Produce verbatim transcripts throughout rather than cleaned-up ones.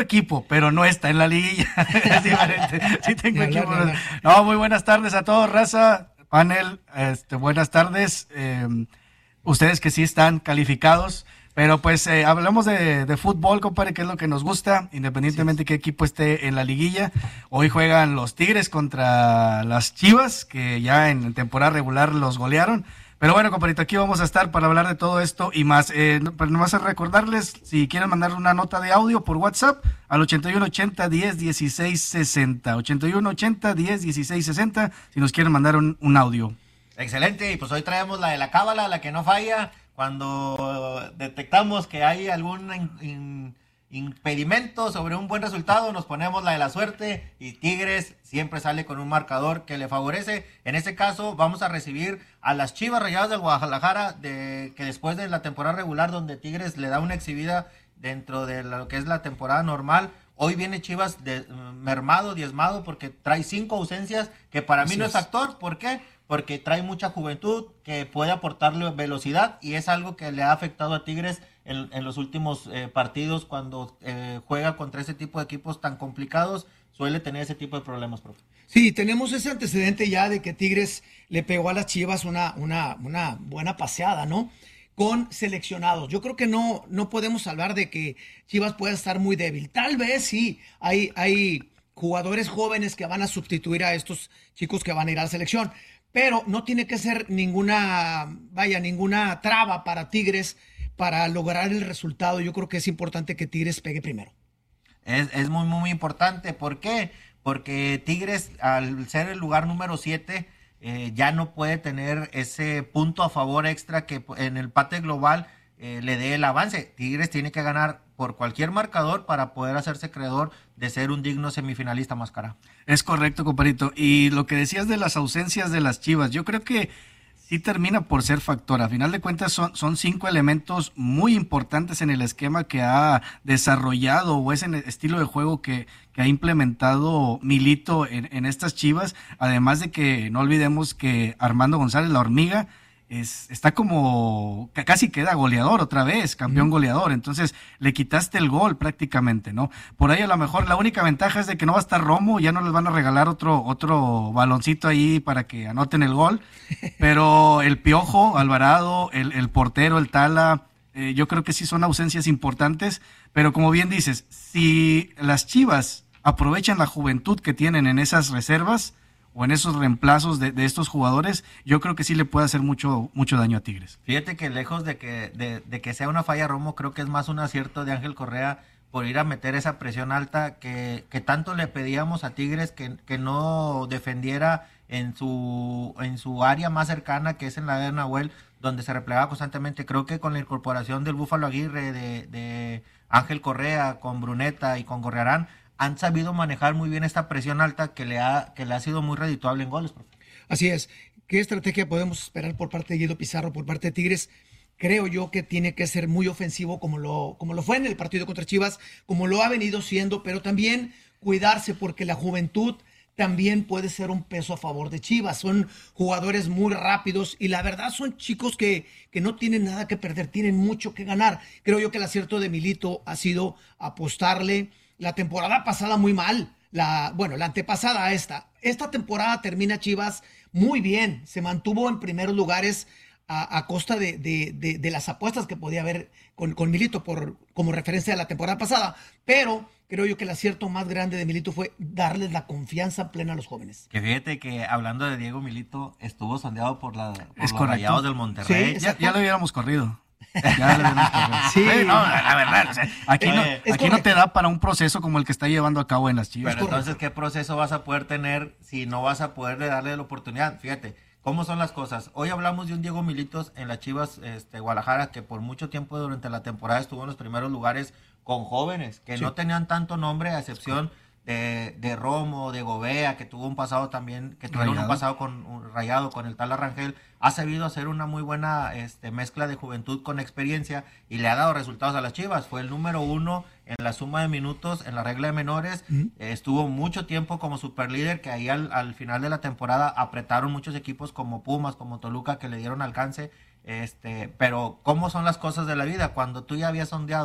equipo, pero no está en la liguilla. Es diferente. Sí tengo Ni hablar, equipo. ni hablar. No, muy buenas tardes a todos, raza, panel, este, buenas tardes. Eh, ustedes que sí están calificados, pero pues eh, hablamos de, de fútbol, compadre, que es lo que nos gusta, independientemente de qué equipo esté en la liguilla. Hoy juegan los Tigres contra las Chivas, que ya en temporada regular los golearon. Pero bueno, compadrito, aquí vamos a estar para hablar de todo esto y más. Eh, no- pero nomás a recordarles, si quieren mandar una nota de audio por WhatsApp, al ochenta y uno ochenta diez dieciséis sesenta. ochenta y uno ochenta diez dieciséis sesenta, si nos quieren mandar un, un audio. Excelente, y pues hoy traemos la de la cábala, la que no falla. Cuando detectamos que hay algún in- in- impedimento sobre un buen resultado, nos ponemos la de la suerte y Tigres siempre sale con un marcador que le favorece. En este caso vamos a recibir a las Chivas Rayadas del Guadalajara, de, que después de la temporada regular donde Tigres le da una exhibida dentro de lo que es la temporada normal, hoy viene Chivas de, mermado, diezmado, porque trae cinco ausencias, que para mí Así no es. es actor. ¿Por qué? Porque trae mucha juventud que puede aportarle velocidad y es algo que le ha afectado a Tigres en, en los últimos eh, partidos cuando eh, juega contra ese tipo de equipos tan complicados, suele tener ese tipo de problemas, profe. Sí, tenemos ese antecedente ya de que Tigres le pegó a las Chivas una, una, una buena paseada, ¿no? Con seleccionados. Yo creo que no, no podemos hablar de que Chivas pueda estar muy débil. Tal vez sí, hay, hay jugadores jóvenes que van a sustituir a estos chicos que van a ir a la selección, pero no tiene que ser ninguna, vaya, ninguna traba para Tigres para lograr el resultado. Yo creo que es importante que Tigres pegue primero. Es, es muy, muy, muy importante. ¿Por qué? Porque Tigres, al ser el lugar número siete, eh, ya no puede tener ese punto a favor extra que en el empate global eh, le dé el avance. Tigres tiene que ganar por cualquier marcador para poder hacerse creador de ser un digno semifinalista, Máscara. Es correcto, compadrito. Y lo que decías de las ausencias de las Chivas, yo creo que sí termina por ser factor. A final de cuentas son, son cinco elementos muy importantes en el esquema que ha desarrollado o es en el estilo de juego que, que ha implementado Milito en, en estas Chivas. Además de que no olvidemos que Armando González, la hormiga, es, está como, ca- casi queda goleador otra vez, campeón goleador, entonces le quitaste el gol prácticamente, ¿no? Por ahí a lo mejor la única ventaja es de que no va a estar Romo, ya no les van a regalar otro, otro baloncito ahí para que anoten el gol, pero el Piojo, Alvarado, el, el portero, el Tala, eh, yo creo que sí son ausencias importantes, pero como bien dices, si las Chivas aprovechan la juventud que tienen en esas reservas, o en esos reemplazos de, de estos jugadores, yo creo que sí le puede hacer mucho, mucho daño a Tigres. Fíjate que lejos de que, de, de que sea una falla Romo, creo que es más un acierto de Ángel Correa por ir a meter esa presión alta que, que tanto le pedíamos a Tigres que, que no defendiera en su, en su área más cercana, que es en la de Nahuel, donde se replegaba constantemente. Creo que con la incorporación del Búfalo Aguirre, de, de Ángel Correa, con Bruneta y con Gorrearán, han sabido manejar muy bien esta presión alta que le ha, que le ha sido muy redituable en goles, profe. Así es. ¿Qué estrategia podemos esperar por parte de Guido Pizarro, por parte de Tigres? Creo yo que tiene que ser muy ofensivo como lo, como lo fue en el partido contra Chivas, como lo ha venido siendo, pero también cuidarse porque la juventud también puede ser un peso a favor de Chivas. Son jugadores muy rápidos y la verdad son chicos que, que no tienen nada que perder, tienen mucho que ganar. Creo yo que el acierto de Milito ha sido apostarle. La temporada pasada muy mal, la, bueno, la antepasada a esta. Esta temporada termina Chivas muy bien, se mantuvo en primeros lugares a, a costa de, de, de, de las apuestas que podía haber con, con Milito por, como referencia a la temporada pasada, pero creo yo que el acierto más grande de Milito fue darles la confianza plena a los jóvenes. Que fíjate que hablando de Diego Milito, estuvo sondeado por, la, por Es los correcto. Rayados del Monterrey. Sí, Ya, ya lo hubiéramos corrido. Ya lo hubiéramos corrido. Sí. no, la verdad, o sea, aquí, no, Eh, es aquí no te correcto. da para un proceso como el que está llevando a cabo en las Chivas. Pero correcto. entonces, ¿qué proceso vas a poder tener si no vas a poder darle la oportunidad? Fíjate, ¿cómo son las cosas? Hoy hablamos de un Diego Militos en las Chivas este, Guadalajara, que por mucho tiempo durante la temporada estuvo en los primeros lugares con jóvenes, que Sí. no tenían tanto nombre, a excepción de, de Romo, de Gobea, que tuvo un pasado también, que tuvieron Rayado. un pasado con un Rayado, con el tal Arrangel. Ha sabido hacer una muy buena este, mezcla de juventud con experiencia y le ha dado resultados a las Chivas. Fue el número uno en la suma de minutos, en la regla de menores. Ujú. Eh, estuvo mucho tiempo como superlíder, que ahí al, al final de la temporada apretaron muchos equipos como Pumas, como Toluca, que le dieron alcance. Este, pero ¿cómo son las cosas de la vida? Cuando tú ya habías sondeado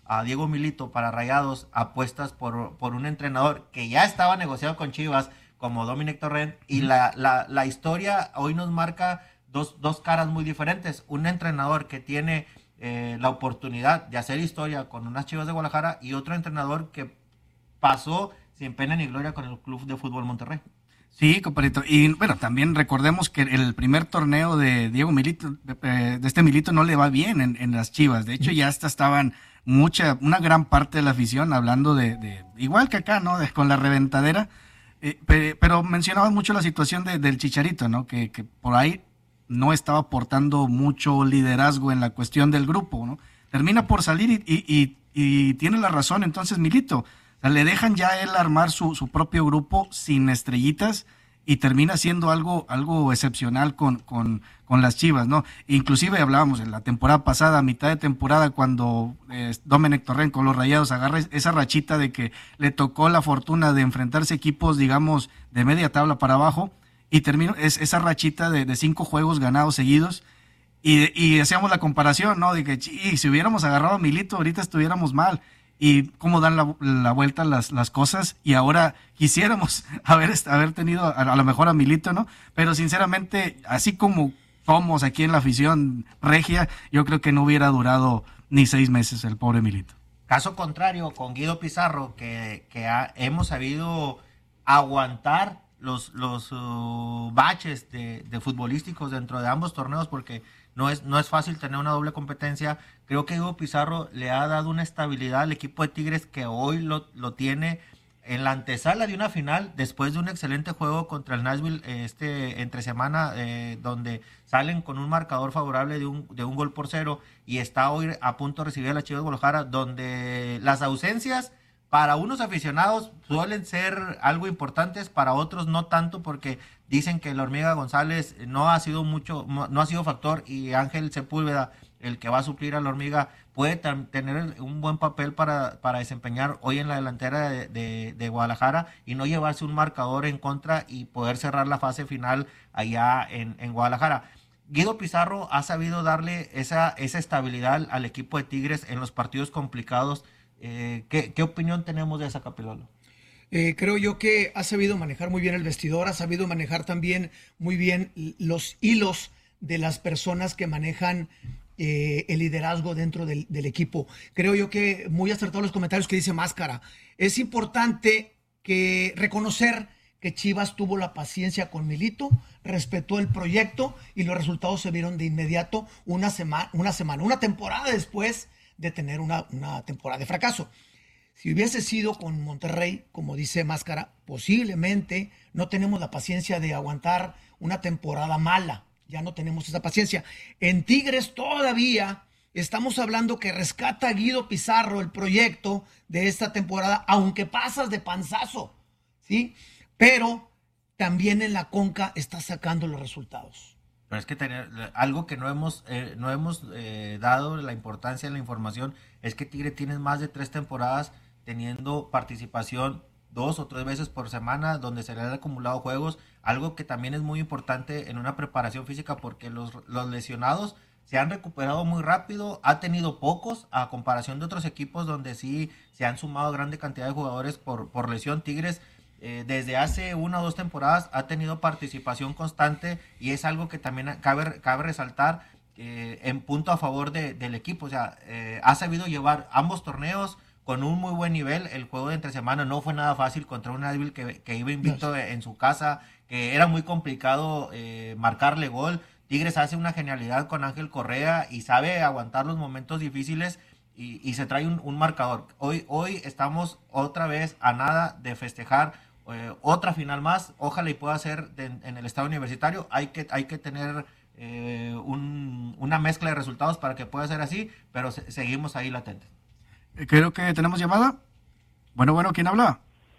a Diego Milito para Rayados, apuestas por, por un entrenador que ya estaba negociado con Chivas, como Dominic Torrent, y la, la, la historia hoy nos marca dos, dos caras muy diferentes. Un entrenador que tiene eh, la oportunidad de hacer historia con unas Chivas de Guadalajara, y otro entrenador que pasó sin pena ni gloria con el Club de Fútbol Monterrey. Sí, compadrito. Y bueno, también recordemos que el primer torneo de Diego Milito, de, de este Milito, no le va bien en, en las Chivas. De hecho, ya hasta estaban mucha, una gran parte de la afición hablando de, de igual que acá, ¿no? De, con la reventadera. Eh, pe, pero mencionabas mucho la situación de, del Chicharito, ¿no? Que, que por ahí no estaba aportando mucho liderazgo en la cuestión del grupo, ¿no? Termina por salir y, y, y, y tiene la razón entonces Milito. O sea, le dejan ya él armar su, su propio grupo sin estrellitas y termina siendo algo, algo excepcional con, con, con las Chivas, ¿no? Inclusive hablábamos en la temporada pasada, a mitad de temporada, cuando eh, Dominic Torrent con los Rayados agarra esa rachita de que le tocó la fortuna de enfrentarse equipos, digamos, de media tabla para abajo, y terminó es, esa rachita de, de cinco juegos ganados seguidos, y, y hacíamos la comparación, ¿no? De que, sí, si hubiéramos agarrado a Milito, ahorita estuviéramos mal. Y cómo dan la, la vuelta las, las cosas, y ahora quisiéramos haber, haber tenido a, a lo mejor a Milito, ¿no? Pero sinceramente, así como somos aquí en la afición regia, yo creo que no hubiera durado ni seis meses el pobre Milito. Caso contrario, con Guido Pizarro, que, que ha, hemos sabido aguantar los, los uh, baches de, de futbolísticos dentro de ambos torneos, porque no es, no es fácil tener una doble competencia. Creo que Guido Pizarro le ha dado una estabilidad al equipo de Tigres que hoy lo, lo tiene en la antesala de una final, después de un excelente juego contra el Nashville este, entre semana, eh, donde salen con un marcador favorable de un, de un gol por cero, y está hoy a punto de recibir a la Chivas de Guadalajara, donde las ausencias para unos aficionados suelen ser algo importantes, para otros no tanto, porque dicen que la Hormiga González no ha sido mucho, no ha sido factor, y Ángel Sepúlveda, el que va a suplir a la Hormiga, puede tam- tener un buen papel para, para desempeñar hoy en la delantera de, de, de Guadalajara, y no llevarse un marcador en contra y poder cerrar la fase final allá en, en Guadalajara. Guido Pizarro ha sabido darle esa, esa estabilidad al equipo de Tigres en los partidos complicados. Eh, ¿qué, ¿Qué opinión tenemos de esa, Capilolo? Eh, creo yo que ha sabido manejar muy bien el vestidor, ha sabido manejar también muy bien los hilos de las personas que manejan eh, el liderazgo dentro del, del equipo. Creo yo que muy acertados los comentarios que dice Máscara. Es importante que reconocer que Chivas tuvo la paciencia con Milito, respetó el proyecto, y los resultados se vieron de inmediato una semana, una semana, una temporada después de tener una, una temporada de fracaso. Si hubiese sido con Monterrey, como dice Máscara, posiblemente no tenemos la paciencia de aguantar una temporada mala. Ya no tenemos esa paciencia. En Tigres todavía estamos hablando que rescata a Guido Pizarro el proyecto de esta temporada, aunque pasas de panzazo, ¿sí? Pero también en la Conca está sacando los resultados. Pero es que tener algo que no hemos eh, no hemos eh, dado la importancia en la información, es que Tigre tiene más de tres temporadas teniendo participación dos o tres veces por semana, donde se le han acumulado juegos, algo que también es muy importante en una preparación física, porque los, los lesionados se han recuperado muy rápido, ha tenido pocos a comparación de otros equipos donde sí se han sumado grande cantidad de jugadores por, por lesión. Tigres eh, desde hace una o dos temporadas ha tenido participación constante, y es algo que también cabe, cabe resaltar eh, en punto a favor de, del equipo. O sea, eh, ha sabido llevar ambos torneos con un muy buen nivel. El juego de entre semana no fue nada fácil contra un Nashville que, que iba invicto en su casa, que era muy complicado eh, marcarle gol. Tigres hace una genialidad con Ángel Correa y sabe aguantar los momentos difíciles, y, y se trae un, un marcador. Hoy, hoy estamos otra vez a nada de festejar eh, otra final más. Ojalá y pueda ser de, en el Estadio Universitario. Hay que, hay que tener eh, un, una mezcla de resultados para que pueda ser así, pero se, seguimos ahí latentes. Creo que tenemos llamada. Bueno, bueno, ¿quién habla?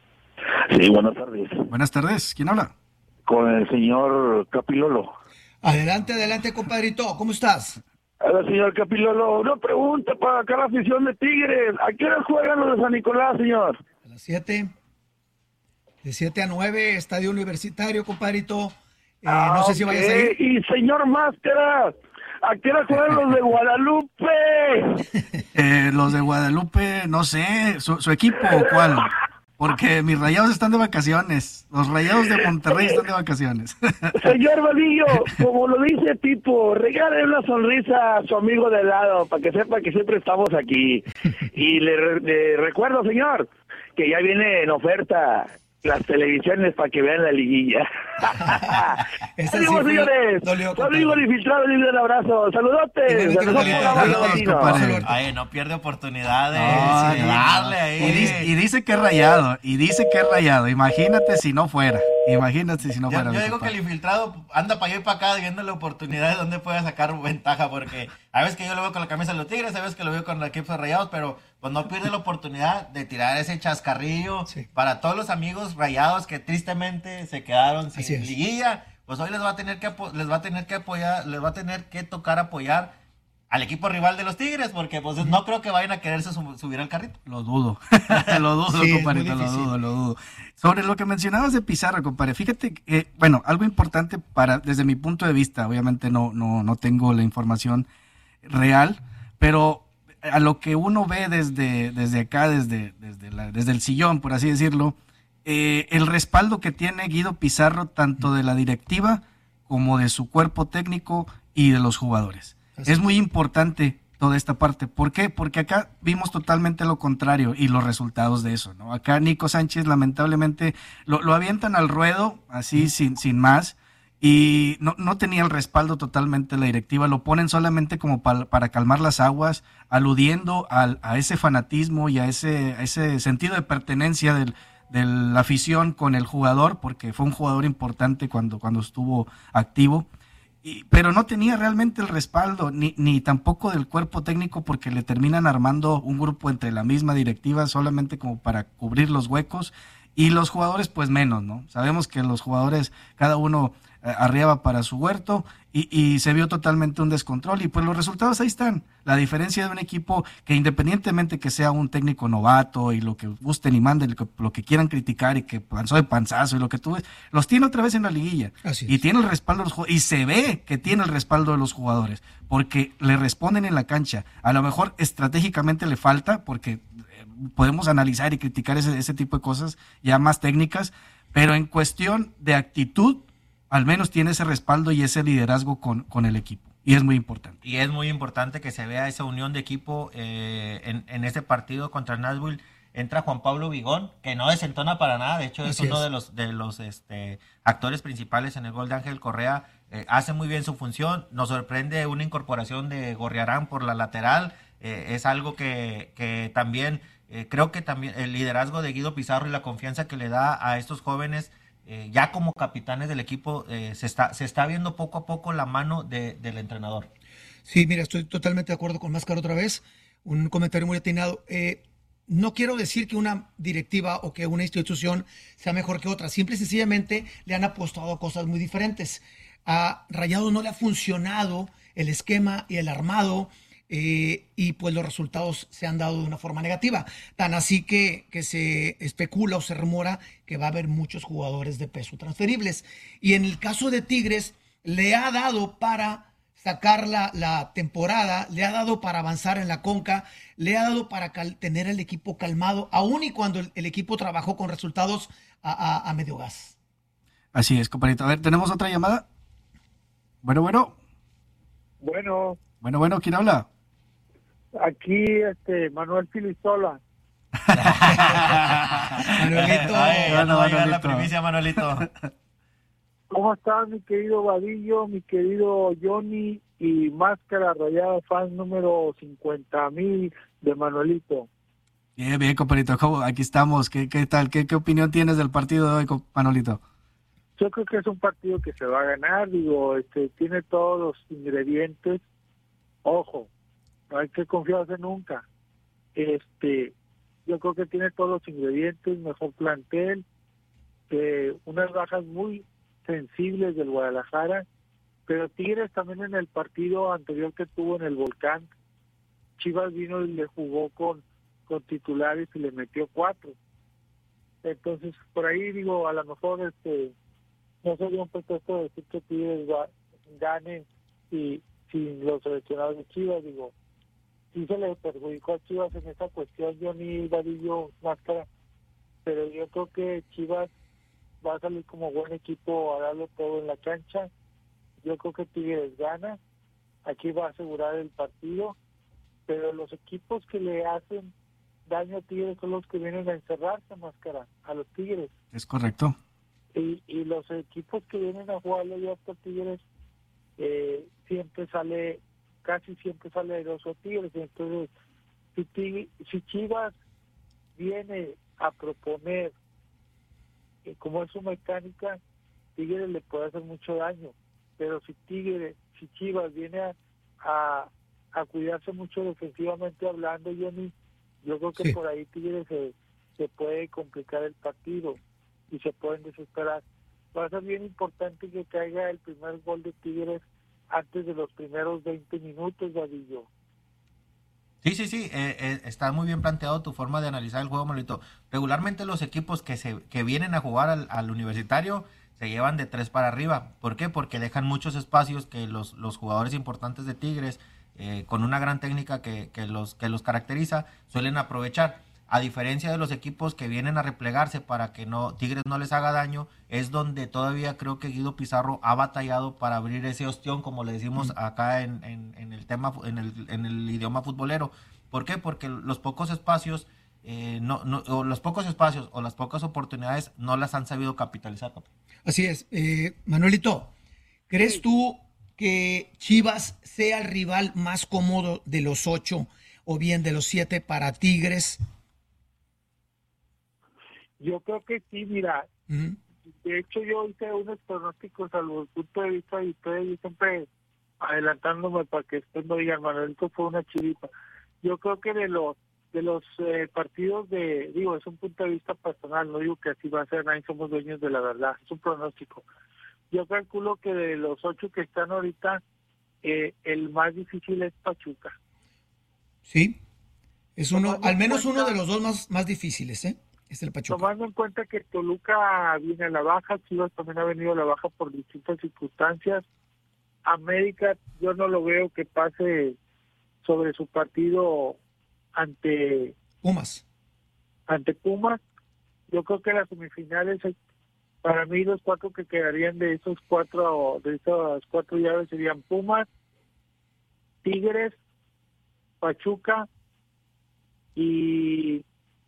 Sí, buenas tardes. Buenas tardes, ¿quién habla? Con el señor Capilolo. Adelante, adelante, compadrito, ¿cómo estás? Hola, señor Capilolo. Una pregunta para acá la afición de Tigres. ¿A qué hora juegan los de San Nicolás, señor? A las siete. De siete a nueve, Estadio Universitario, compadrito. Eh, ah, no sé okay. si vayas a ir. Y señor Máscara, ¿A qué hora juegan los de Guadalupe? Eh, los de Guadalupe, no sé, ¿su, su equipo o cuál? Porque mis Rayados están de vacaciones. Los Rayados de Monterrey están de vacaciones. Señor Vadillo, como lo dice Pipo, regale una sonrisa a su amigo de lado para que sepa que siempre estamos aquí. Y le, le recuerdo, señor, que ya viene en oferta las televisiones para que vean la liguilla. Saludos, señores. Saludos, infiltrado, y un abrazo. Saludotes. Ay, no pierde oportunidades. No, sí, darle ahí. Y dice, y dice que es Rayado. Y dice que es Rayado. Imagínate si no fuera. Imagínate si no yo, fuera. Yo digo compadre. Que el infiltrado anda para allá y para acá viéndole oportunidades donde pueda sacar ventaja. Porque a veces que yo lo veo con la camisa de los Tigres, a veces que lo veo con el equipo de Rayados, pero pues no pierde la oportunidad de tirar ese chascarrillo sí. para todos los amigos Rayados que tristemente se quedaron sin liguilla. Pues hoy les va a tener que les va a tener que apoyar, les va a tener que tocar apoyar al equipo rival de los Tigres, porque pues uh-huh. no creo que vayan a quererse sub- subir al carrito. Lo dudo, lo dudo, sí, compadre, lo dudo, lo dudo. Sobre lo que mencionabas de Pizarro, compadre, fíjate que, bueno, algo importante para, desde mi punto de vista, obviamente no, no, no tengo la información real, pero a lo que uno ve desde, desde acá, desde, desde, la, desde el sillón, por así decirlo, eh, el respaldo que tiene Guido Pizarro, tanto de la directiva como de su cuerpo técnico y de los jugadores. Así es muy importante toda esta parte. ¿Por qué? Porque acá vimos totalmente lo contrario y los resultados de eso, ¿no? Acá Nico Sánchez lamentablemente lo, lo avientan al ruedo, así sin, sin más, y no, no tenía el respaldo totalmente de la directiva, lo ponen solamente como pa, para calmar las aguas, aludiendo al, a ese fanatismo y a ese, a ese sentido de pertenencia del, de la afición con el jugador, porque fue un jugador importante cuando, cuando estuvo activo. Y, pero no tenía realmente el respaldo, ni, ni tampoco del cuerpo técnico, porque le terminan armando un grupo entre la misma directiva solamente como para cubrir los huecos, y los jugadores pues menos, ¿no? Sabemos que los jugadores, cada uno eh, arriaba para su huerto, y, y se vio totalmente un descontrol, y pues los resultados ahí están. La diferencia de un equipo que, independientemente que sea un técnico novato y lo que gusten y manden, lo que, lo que quieran criticar y que panzó de panzazo y lo que tú ves, los tiene otra vez en la liguilla. Así y es. Tiene el respaldo de los jugadores, y se ve que tiene el respaldo de los jugadores, porque le responden en la cancha. A lo mejor estratégicamente le falta, porque podemos analizar y criticar ese, ese tipo de cosas ya más técnicas, pero en cuestión de actitud, al menos tiene ese respaldo y ese liderazgo con, con el equipo. Y es muy importante. Y es muy importante que se vea esa unión de equipo eh, en, en este partido contra Nashville. Entra Juan Pablo Vigón, que no desentona para nada, de hecho es Así uno es. de los de los este, actores principales en el gol de Ángel Correa. Eh, hace muy bien su función, nos sorprende una incorporación de Gorriarán por la lateral, eh, es algo que, que también, eh, creo que también el liderazgo de Guido Pizarro y la confianza que le da a estos jóvenes, eh, ya como capitanes del equipo, eh, se está se está viendo poco a poco la mano de, del entrenador. Sí, mira, estoy totalmente de acuerdo con Máscara otra vez, un comentario muy atinado. Eh, No quiero decir que una directiva o que una institución sea mejor que otra. Simple y sencillamente le han apostado a cosas muy diferentes. A Rayados no le ha funcionado el esquema y el armado eh, y pues los resultados se han dado de una forma negativa. Tan así que, que se especula o se rumora que va a haber muchos jugadores de peso transferibles. Y en el caso de Tigres le ha dado para sacar la, la temporada, le ha dado para avanzar en la Conca, le ha dado para cal, tener el equipo calmado, aún y cuando el, el equipo trabajó con resultados a, a, a medio gas. Así es, compadrito. A ver, ¿tenemos otra llamada? Bueno, bueno. Bueno. Bueno, bueno, ¿quién habla? Aquí, este, Manuel Filisola. Manuelito. Ay, ya no va a llegar la primicia, Manuelito. ¿Cómo estás, mi querido Vadillo, mi querido Johnny y Máscara Rayada, fan número cincuenta mil de Manuelito? Bien, bien, compadrito. Aquí estamos. ¿Qué, qué tal? ¿Qué, ¿Qué opinión tienes del partido de hoy, Manolito? Yo creo que es un partido que se va a ganar. Digo, este, tiene todos los ingredientes. Ojo, no hay que confiarse nunca. Este, yo creo que tiene todos los ingredientes, mejor plantel, eh, unas bajas muy sensibles del Guadalajara, pero Tigres también en el partido anterior que tuvo en el Volcán, Chivas vino y le jugó con, con titulares y le metió cuatro. Entonces, por ahí digo, a lo mejor este no sería un pretexto de decir que Tigres va, gane y sin los seleccionados de Chivas, digo, sí se le perjudicó a Chivas en esa cuestión, Johnny Vadillo, Máscara, pero yo creo que Chivas va a salir como buen equipo a darlo todo en la cancha. Yo creo que Tigres gana, aquí va a asegurar el partido, pero los equipos que le hacen daño a Tigres son los que vienen a encerrarse, Máscara, a los Tigres. Es correcto. Y, y los equipos que vienen a jugarle ya a Tigres, eh, siempre sale, casi siempre sale airoso a Tigres. Entonces, si, Tigres, si Chivas viene a proponer, eh, como es su mecánica, Tigres le puede hacer mucho daño. Pero si Tigres, si Chivas viene a, a, a cuidarse mucho defensivamente hablando, Johnny, yo creo que sí, por ahí Tigres se, se puede complicar el partido y se pueden desesperar. Va a ser bien importante que caiga el primer gol de Tigres antes de los primeros veinte minutos, Vadillo. Sí, sí, sí, eh, eh, está muy bien planteado tu forma de analizar el juego, Manolito. Regularmente los equipos que se que vienen a jugar al, al universitario se llevan de tres para arriba. ¿Por qué? Porque dejan muchos espacios que los, los jugadores importantes de Tigres, eh, con una gran técnica que, que, los, que los caracteriza, suelen aprovechar. A diferencia de los equipos que vienen a replegarse para que no Tigres no les haga daño, es donde todavía creo que Guido Pizarro ha batallado para abrir ese ostión, como le decimos acá en, en, en el tema, en el, en el idioma futbolero. ¿Por qué? Porque los pocos espacios, eh, no, no, o los pocos espacios o las pocas oportunidades no las han sabido capitalizar, papá. Así es. Eh, Manuelito, ¿crees tú que Chivas sea el rival más cómodo de los ocho o bien de los siete para Tigres? Yo creo que sí, mira, uh-huh. De hecho yo hice unos pronósticos al punto de vista de ustedes, yo siempre adelantándome para que después no digan, Manuelito fue una chiripa. Yo creo que de los de los eh, partidos de, digo, es un punto de vista personal, no digo que así va a ser, nadie somos dueños de la verdad, es un pronóstico. Yo calculo que de los ocho que están ahorita, eh, el más difícil es Pachuca. Sí, es uno, al menos uno de los dos más, más difíciles, ¿eh? Es el Pachuca. Tomando en cuenta que Toluca viene a la baja, Chivas también ha venido a la baja por distintas circunstancias. América, yo no lo veo que pase sobre su partido ante Pumas. Ante Pumas. Yo creo que las semifinales, para mí los cuatro que quedarían de esos cuatro, de esas cuatro llaves serían Pumas, Tigres, Pachuca y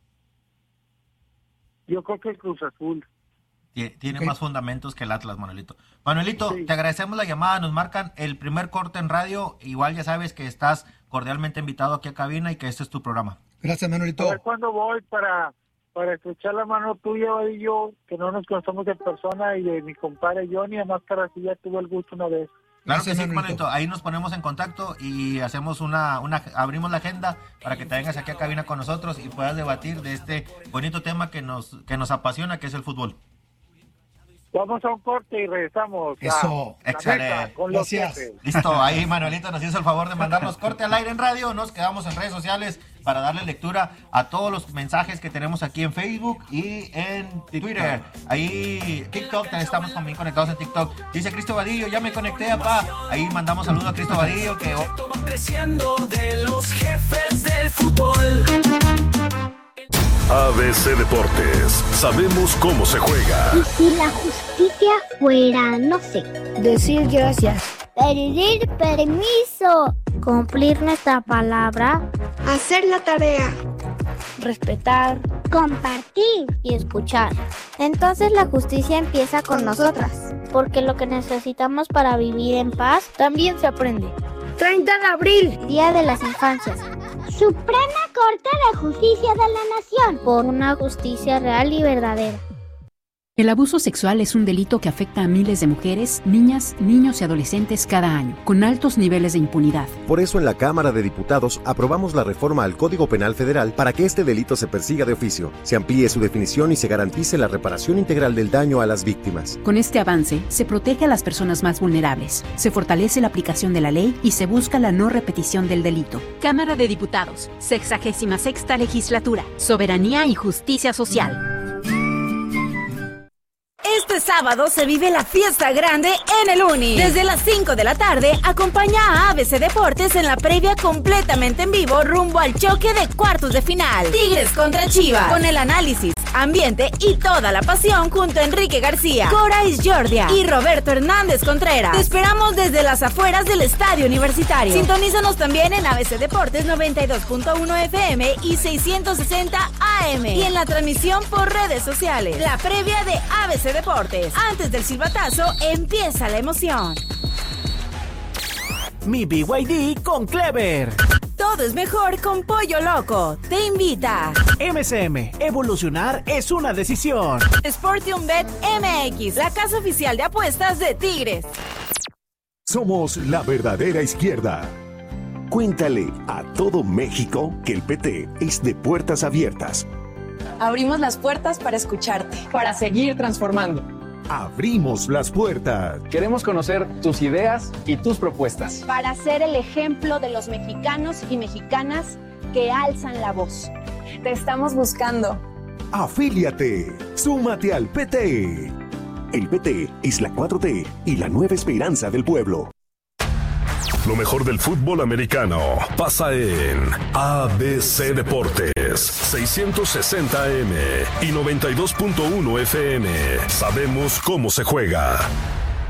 yo creo que el Cruz Azul. Tiene okay. más fundamentos que el Atlas, Manuelito. Manuelito, sí. Te agradecemos la llamada, nos marcan el primer corte en radio, igual ya sabes que estás cordialmente invitado aquí a cabina y que este es tu programa. Gracias, Manuelito. A ver cuándo voy para, para estrechar la mano tuya y yo, que no nos conocemos de persona, y de mi compadre Johnny, además para si ya tuve el gusto una vez. Claro Gracias, que sí, Manuelito. Manuelito. Ahí nos ponemos en contacto y hacemos una, una, abrimos la agenda para que te vengas aquí a cabina con nosotros y puedas debatir de este bonito tema que nos, que nos apasiona, que es el fútbol. Vamos a un corte y regresamos. Eso. A Excelente. con Gracias. los Listo, ahí Manuelito nos hizo el favor de mandarnos corte al aire en radio. Nos quedamos en redes sociales para darle lectura a todos los mensajes que tenemos aquí en Facebook y en Twitter. Ahí TikTok, estamos también conectados en TikTok. Dice Cristo Vadillo, ya me conecté, apá. Ahí mandamos saludos a Cristo Vadillo que creciendo de los jefes del fútbol. A B C Deportes, sabemos cómo se juega. Y si la justicia fuera, no sé, decir gracias, pedir permiso, cumplir nuestra palabra, hacer la tarea, respetar, compartir y escuchar. Entonces la justicia empieza con nosotras, porque lo que necesitamos para vivir en paz también se aprende. treinta de abril, Día de las Infancias. Suprema Corte de Justicia de la Nación. Por una justicia real y verdadera. El abuso sexual es un delito que afecta a miles de mujeres, niñas, niños y adolescentes cada año, con altos niveles de impunidad. Por eso en la Cámara de Diputados aprobamos la reforma al Código Penal Federal para que este delito se persiga de oficio, se amplíe su definición y se garantice la reparación integral del daño a las víctimas. Con este avance, se protege a las personas más vulnerables, se fortalece la aplicación de la ley y se busca la no repetición del delito. Cámara de Diputados, sexagésima sexta legislatura, soberanía y justicia social. Este sábado se vive la fiesta grande en el Uni. Desde las cinco de la tarde, acompaña a A B C Deportes en la previa completamente en vivo rumbo al choque de cuartos de final. Tigres contra Chivas, con el análisis, ambiente y toda la pasión junto a Enrique García, Cora Isjordia y Roberto Hernández Contreras. Te esperamos desde las afueras del Estadio Universitario. Sintonízanos también en A B C Deportes noventa y dos punto uno F M y seiscientos sesenta A M y en la transmisión por redes sociales. La previa de A B C Deportes. Antes del silbatazo empieza la emoción. Mi B Y D con Clever. Todo es mejor con Pollo Loco. Te invita. M S M. Evolucionar es una decisión. Sportium Bet M X, la casa oficial de apuestas de Tigres. Somos la verdadera izquierda. Cuéntale a todo México que el P T es de puertas abiertas. Abrimos las puertas para escucharte. Para seguir transformando. Abrimos las puertas. Queremos conocer tus ideas y tus propuestas. Para ser el ejemplo de los mexicanos y mexicanas que alzan la voz. Te estamos buscando. Afíliate. Súmate al P T. El P T es la cuatro T y la nueva esperanza del pueblo. Lo mejor del fútbol americano pasa en A B C Deportes, seiscientos sesenta A M y noventa y dos punto uno F M. Sabemos cómo se juega.